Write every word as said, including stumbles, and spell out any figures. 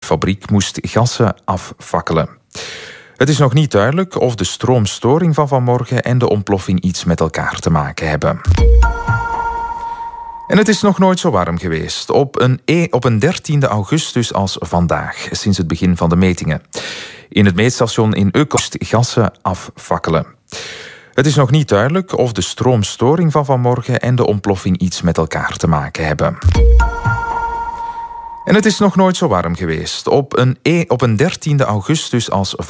fabriek moest gassen affakkelen. Het is nog niet duidelijk of de stroomstoring van vanmorgen en de ontploffing iets met elkaar te maken hebben. En het is nog nooit zo warm geweest. Op een, e- op een dertiende augustus als vandaag, sinds het begin van de metingen. In het meetstation in Uccle moest gassen affakkelen. Het is nog niet duidelijk of de stroomstoring van vanmorgen en de ontploffing iets met elkaar te maken hebben. En het is nog nooit zo warm geweest. Op een, e- op een dertiende augustus als